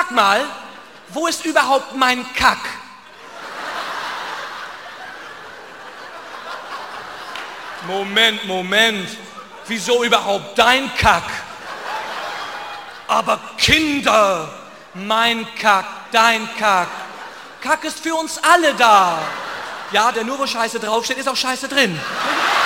sag mal, wo ist überhaupt mein Kack? Moment, wieso überhaupt dein Kack? Aber Kinder, mein Kack, dein Kack. Kack ist für uns alle da. Ja, der nur wo Scheiße draufsteht, ist auch Scheiße drin.